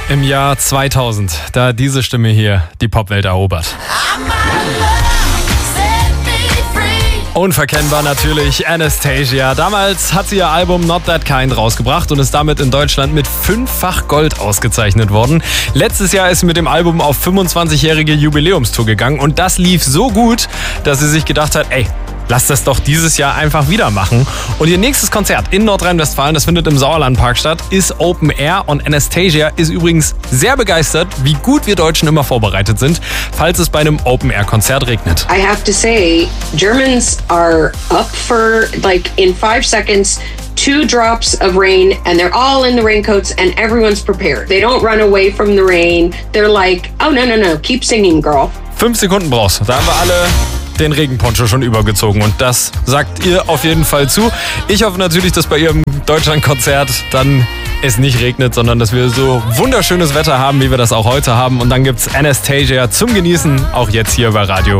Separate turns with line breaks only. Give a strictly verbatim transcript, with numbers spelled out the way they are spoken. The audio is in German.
Im Jahr zweitausend, da hat diese Stimme hier die Popwelt erobert. Unverkennbar natürlich Anastasia. Damals hat sie ihr Album Not That Kind rausgebracht und ist damit in Deutschland mit fünffach Gold ausgezeichnet worden. Letztes Jahr ist sie mit dem Album auf fünfundzwanzigjährige Jubiläumstour gegangen und das lief so gut, dass sie sich gedacht hat, ey, lass das doch dieses Jahr einfach wieder machen. Und ihr nächstes Konzert in Nordrhein-Westfalen, das findet im Sauerlandpark statt, ist Open Air. Und Anastasia ist übrigens sehr begeistert, wie gut wir Deutschen immer vorbereitet sind, falls es bei einem Open Air Konzert regnet.
I have to say, Germans are up for, like, in five seconds, two drops of rain and they're all in the raincoats and everyone's prepared. They don't run away from the rain. They're like, oh no, no, no, keep singing, girl.
Fünf Sekunden brauchst du. Da haben wir alle den Regenponcho schon übergezogen und das sagt ihr auf jeden Fall zu. Ich hoffe natürlich, dass bei ihrem Deutschlandkonzert dann es nicht regnet, sondern dass wir so wunderschönes Wetter haben, wie wir das auch heute haben. Und dann gibt's Anastasia zum Genießen, auch jetzt hier bei Radio